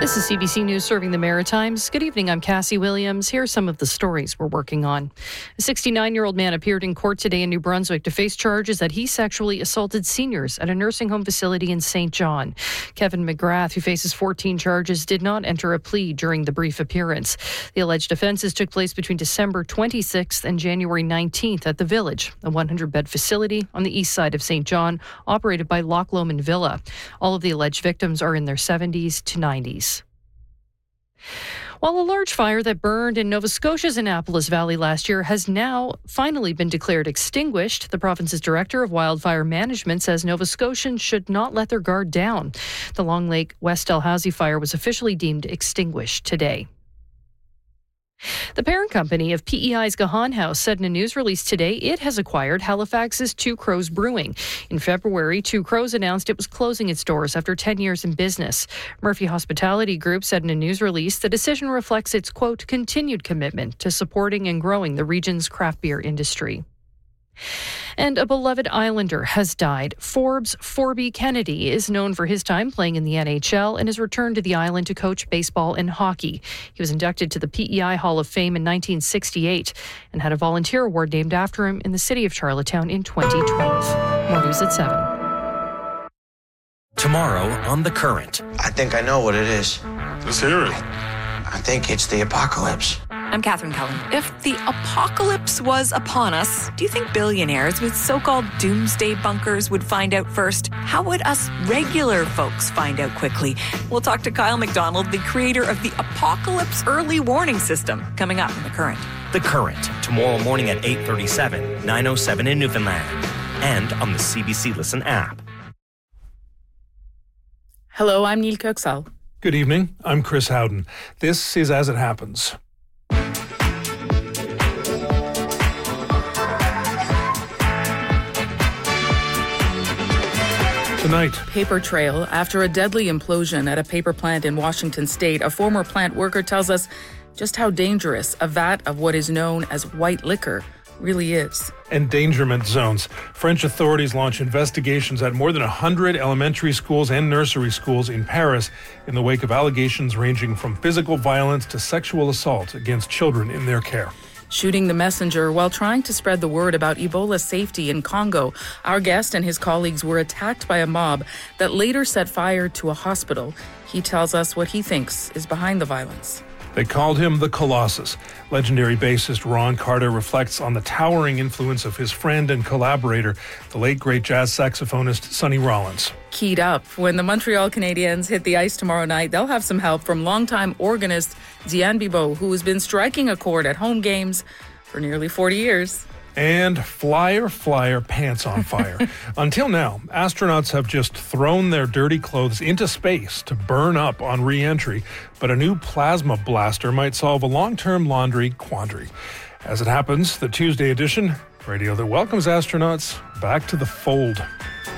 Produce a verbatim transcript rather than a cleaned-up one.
This is C B C News serving the Maritimes. Good evening, I'm Cassie Williams. Here are some of the stories we're working on. A sixty-nine-year-old man appeared in court today in New Brunswick to face charges that he sexually assaulted seniors at a nursing home facility in Saint John. Kevin McGrath, who faces fourteen charges, did not enter a plea during the brief appearance. The alleged offences took place between December twenty-sixth and January nineteenth at The Village, a one hundred bed facility on the east side of Saint John, operated by Loch Lomond Villa. All of the alleged victims are in their seventies to nineties. While a large fire that burned in Nova Scotia's Annapolis Valley last year has now finally been declared extinguished, the province's director of wildfire management says Nova Scotians should not let their guard down. The Long Lake West Dalhousie fire was officially deemed extinguished today. The parent company of P E I's Gahan House said in a news release today it has acquired Halifax's Two Crows Brewing. In February, Two Crows announced it was closing its doors after ten years in business. Murphy Hospitality Group said in a news release the decision reflects its, quote, continued commitment to supporting and growing the region's craft beer industry. And a beloved Islander has died. Forbes Forby Kennedy is known for his time playing in the N H L and has returned to the island to coach baseball and hockey. He was inducted to the P E I Hall of Fame in nineteen sixty-eight and had a volunteer award named after him in the city of Charlottetown in twenty twelve. More news at seven. Tomorrow on The Current. I think I know what it is. Let's hear it. I think it's the apocalypse. I'm Catherine Cullen. If the apocalypse was upon us, do you think billionaires with so-called doomsday bunkers would find out first? How would us regular folks find out quickly? We'll talk to Kyle McDonald, the creator of the Apocalypse Early Warning System, coming up in The Current. The Current, tomorrow morning at eight thirty-seven, nine oh seven in Newfoundland, and on the C B C Listen app. Hello, I'm Neil Kirksall. Good evening, I'm Chris Howden. This is As It Happens. Tonight. Paper trail. After a deadly implosion at a paper plant in Washington state, a former plant worker tells us just how dangerous a vat of what is known as white liquor really is. Endangerment zones. French authorities launch investigations at more than one hundred elementary schools and nursery schools in Paris in the wake of allegations ranging from physical violence to sexual assault against children in their care. Shooting the messenger while trying to spread the word about Ebola safety in Congo. Our guest and his colleagues were attacked by a mob that later set fire to a hospital. He tells us what he thinks is behind the violence. They called him the Colossus. Legendary bassist Ron Carter reflects on the towering influence of his friend and collaborator, the late great jazz saxophonist Sonny Rollins. Keyed up. When the Montreal Canadiens hit the ice tomorrow night, they'll have some help from longtime organist Diane Bibeau, who has been striking a chord at home games for nearly forty years. And flyer, flyer, pants on fire. Until now, astronauts have just thrown their dirty clothes into space to burn up on re-entry, but a new plasma blaster might solve a long-term laundry quandary. As it happens, the Tuesday edition, radio that welcomes astronauts back to the fold.